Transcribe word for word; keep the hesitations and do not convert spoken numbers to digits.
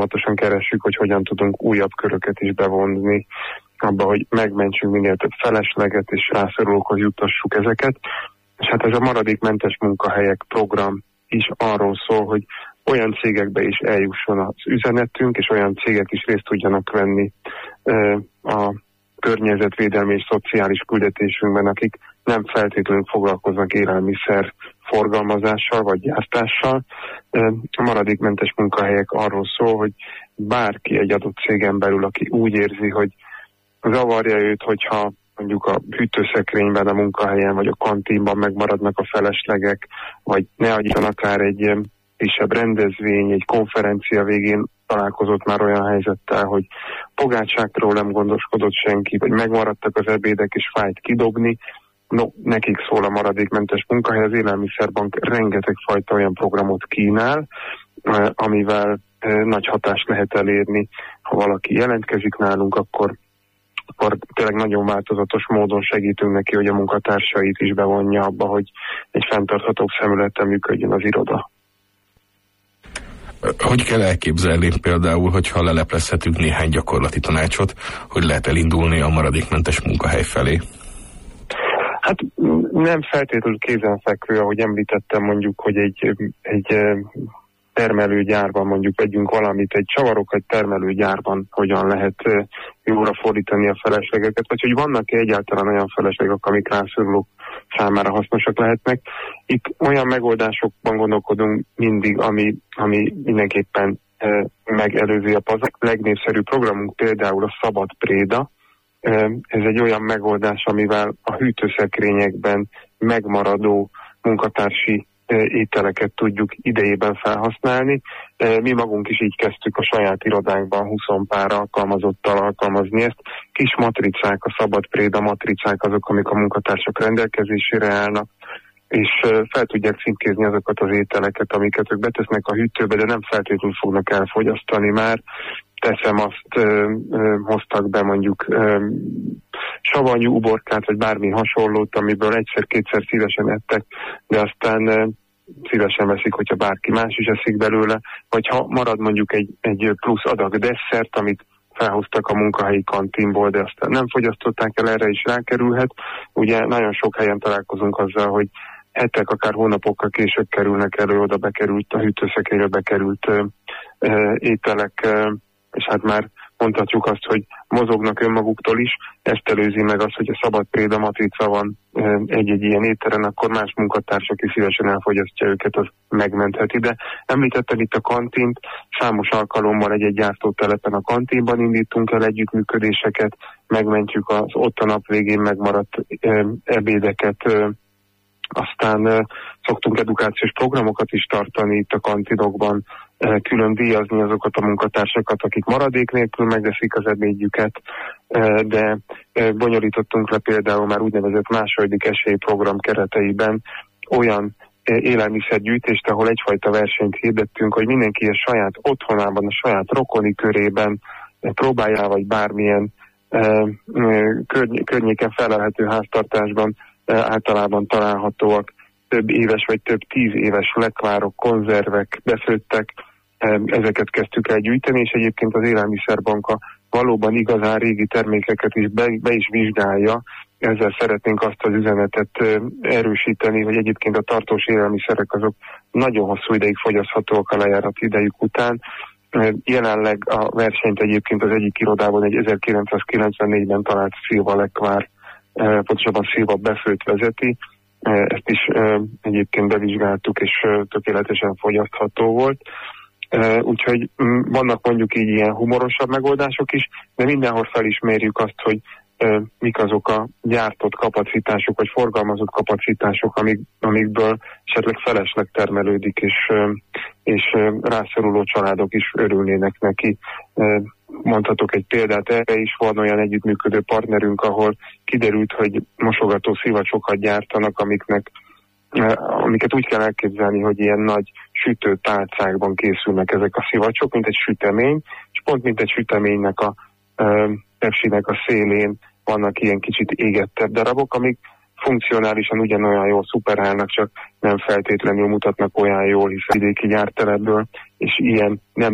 folyamatosan keressük, hogy hogyan tudunk újabb köröket is bevonni abba, hogy megmentsünk minél több felesleget, és rászorulókhoz juttassuk ezeket. És hát ez a maradékmentes munkahelyek program is arról szól, hogy olyan cégekbe is eljusson az üzenetünk, és olyan cégek is részt tudjanak venni a környezetvédelmi és szociális küldetésünkben, akik nem feltétlenül foglalkoznak élelmiszer forgalmazással vagy gyártással. A maradékmentes munkahelyek arról szól, hogy bárki egy adott cégen belül, aki úgy érzi, hogy zavarja őt, hogyha mondjuk a hűtőszekrényben, a munkahelyen vagy a kantínban megmaradnak a feleslegek, vagy ne adjon akár egy kisebb rendezvény, egy konferencia végén találkozott már olyan helyzettel, hogy pogácsákról nem gondoskodott senki, vagy megmaradtak az ebédek és fájt kidobni. No, nekik szól a maradékmentes munkahely. Az Élelmiszerbank rengeteg fajta olyan programot kínál, amivel nagy hatást lehet elérni. Ha valaki jelentkezik nálunk, akkor akkor tényleg nagyon változatos módon segítünk neki, hogy a munkatársait is bevonja abba, hogy egy fenntarthatóbb szemülettel működjön az iroda. Hogy kell elképzelni például, hogyha leleplezhetünk néhány gyakorlati tanácsot, hogy lehet elindulni a maradékmentes munkahely felé? Hát nem feltétlenül kézenfekvő, ahogy említettem, mondjuk, hogy egy, egy termelőgyárban mondjuk vegyünk valamit, egy csavarokat termelőgyárban hogyan lehet jóra fordítani a feleslegeket, vagy hogy vannak-e egyáltalán olyan feleslegek, amik rászorulók számára hasznosak lehetnek. Itt olyan megoldásokban gondolkodunk mindig, ami, ami mindenképpen e, megelőzi a pazar. A legnépszerűbb programunk például a Szabad Préda. E, ez egy olyan megoldás, amivel a hűtőszekrényekben megmaradó munkatársi ételeket tudjuk idejében felhasználni. Mi magunk is így kezdtük a saját irodánkban húsz pár alkalmazottal alkalmazni ezt. Kis matricák, a Szabad Préda matricák azok, amik a munkatársak rendelkezésére állnak, és fel tudják címkézni azokat az ételeket, amiket ők betesznek a hűtőbe, de nem feltétlenül fognak elfogyasztani már. Teszem azt, ö, ö, hoztak be mondjuk ö, savanyú uborkát, vagy bármi hasonlót, amiből egyszer-kétszer szívesen ettek, de aztán ö, szívesen veszik, hogyha bárki más is eszik belőle, vagy ha marad mondjuk egy, egy plusz adag desszert, amit felhoztak a munkahelyi kantínból, de aztán nem fogyasztották el, erre is rákerülhet. Ugye nagyon sok helyen találkozunk azzal, hogy hetek, akár hónapokkal később kerülnek elő, oda bekerült, a hűtőszekrényre bekerült ö, ö, ételek, ö, és hát már mondhatjuk azt, hogy mozognak önmaguktól is. Ezt előzi meg az, hogy a Szabad Préda matrica van egy-egy ilyen éteren, akkor más munkatársak, aki szívesen elfogyasztja őket, az megmentheti. De említettem itt a kantint, számos alkalommal egy-egy gyártótelepen a kantínban indítunk el együttműködéseket, megmentjük az ott a nap végén megmaradt ebédeket, aztán szoktunk edukációs programokat is tartani itt a kantinokban, külön díjazni azokat a munkatársakat, akik maradék nélkül megveszik az ebédjüket, de bonyolítottunk le például már úgynevezett második esélyprogram kereteiben olyan élelmiszergyűjtést, ahol egyfajta versenyt hirdettünk, hogy mindenki a saját otthonában, a saját rokoni körében próbálja, vagy bármilyen környéken felelhető háztartásban általában találhatóak több éves vagy több tíz éves lekvárok, konzervek, befőttek, ezeket kezdtük el gyűjteni, és egyébként az Élelmiszerbank valóban igazán régi termékeket is be, be is vizsgálja. Ezzel szeretnénk azt az üzenetet erősíteni, hogy egyébként a tartós élelmiszerek azok nagyon hosszú ideig fogyaszthatóak a lejárat idejük után. Jelenleg a versenyt egyébként az egyik irodában egy ezerkilencszázkilencvennégyben talált Szilva lekvár, pontosabban Szilva befőt vezeti. Ezt is egyébként bevizsgáltuk, és tökéletesen fogyasztható volt. Úgyhogy vannak mondjuk így ilyen humorosabb megoldások is, de mindenhol felismerjük azt, hogy mik azok a gyártott kapacitások, vagy forgalmazott kapacitások, amik, amikből esetleg felesleg termelődik, és, és rászoruló családok is örülnének neki. Mondhatok egy példát, erre is van olyan együttműködő partnerünk, ahol kiderült, hogy mosogató szivacsokat gyártanak, amiknek, amiket úgy kell elképzelni, hogy ilyen nagy sütőtálcákban készülnek ezek a szivacsok, mint egy sütemény, és pont mint egy süteménynek a tepsinek a szélén vannak ilyen kicsit égettebb darabok, amik funkcionálisan ugyanolyan jól szuperálnak, csak nem feltétlenül mutatnak olyan jól, hiszen vidéki gyártelepből, és ilyen nem